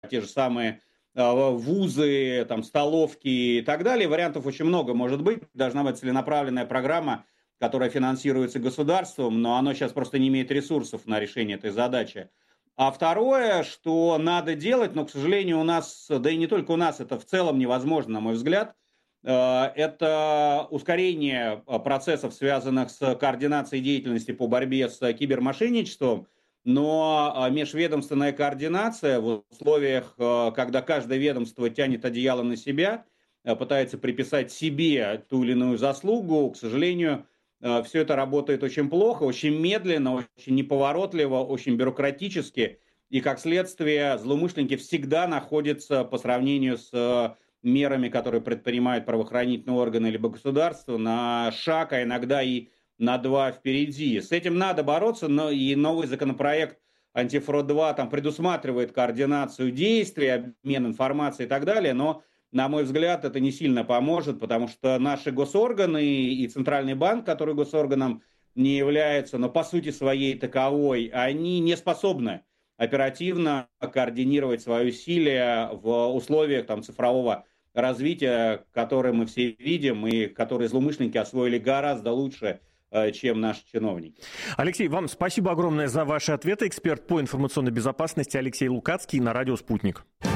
те же самые вузы, там, столовки и так далее. Вариантов очень много может быть. Должна быть целенаправленная программа, которая финансируется государством, но оно сейчас просто не имеет ресурсов на решение этой задачи. А второе, что надо делать, но, к сожалению, у нас, да и не только у нас, это в целом невозможно, на мой взгляд, это ускорение процессов, связанных с координацией деятельности по борьбе с кибермошенничеством, но межведомственная координация в условиях, когда каждое ведомство тянет одеяло на себя, пытается приписать себе ту или иную заслугу, к сожалению, все это работает очень плохо, очень медленно, очень неповоротливо, очень бюрократически, и как следствие злоумышленники всегда находятся по сравнению с мерами, которые предпринимают правоохранительные органы либо государство, на шаг, а иногда и на два впереди. С этим надо бороться, но и новый законопроект антифрод 2 там предусматривает координацию действий, обмен информацией и так далее, но, на мой взгляд, это не сильно поможет, потому что наши госорганы и Центральный банк, который госорганом не является, но по сути своей таковой, они не способны оперативно координировать свои усилия в условиях там, цифрового развития, которое мы все видим и которые злоумышленники освоили гораздо лучше, чем наши чиновники. Алексей, вам спасибо огромное за ваши ответы. Эксперт по информационной безопасности Алексей Лукацкий на радио «Спутник».